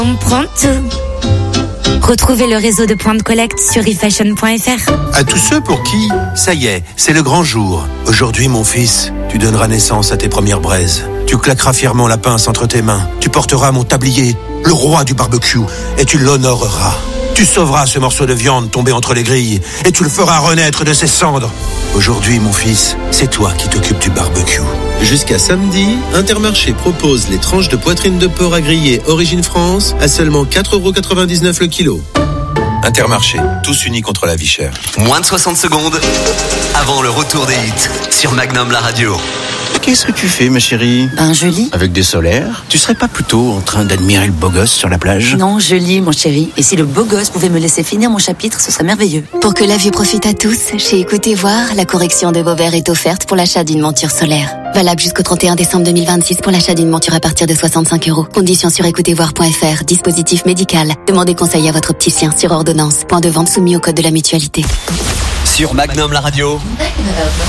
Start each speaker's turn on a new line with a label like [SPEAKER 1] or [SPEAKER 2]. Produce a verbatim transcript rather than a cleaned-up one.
[SPEAKER 1] On prend tout. Retrouvez le réseau de points de collecte sur e fashion point f r.
[SPEAKER 2] À tous ceux pour qui, ça y est, c'est le grand jour. Aujourd'hui, mon fils, tu donneras naissance à tes premières braises. Tu claqueras fièrement la pince entre tes mains. Tu porteras mon tablier, le roi du barbecue, et tu l'honoreras. Tu sauveras ce morceau de viande tombé entre les grilles, et tu le feras renaître de ses cendres. Aujourd'hui, mon fils, c'est toi qui t'occupes du barbecue.
[SPEAKER 3] Jusqu'à samedi, Intermarché propose les tranches de poitrine de porc à griller Origine France à seulement quatre euros quatre-vingt-dix-neuf le kilo.
[SPEAKER 2] Intermarché, tous unis contre la vie chère.
[SPEAKER 4] Moins de soixante secondes avant le retour des hits sur Magnum la radio.
[SPEAKER 5] Qu'est-ce que tu fais, ma chérie?
[SPEAKER 6] Ben, je lis.
[SPEAKER 5] Avec des solaires? Tu serais pas plutôt en train d'admirer le beau gosse sur la plage?
[SPEAKER 6] Non, je lis, mon chéri. Et si le beau gosse pouvait me laisser finir mon chapitre, ce serait merveilleux.
[SPEAKER 7] Pour que la vue profite à tous, chez Écoutez Voir, la correction de vos verres est offerte pour l'achat d'une monture solaire. Valable jusqu'au trente et un décembre deux mille vingt-six pour l'achat d'une monture à partir de soixante-cinq euros. Conditions sur écoutez voir point f r. Dispositif médical. Demandez conseil à votre opticien sur ordonnance. Point de vente soumis au code de la mutualité.
[SPEAKER 4] Sur Magnum la radio.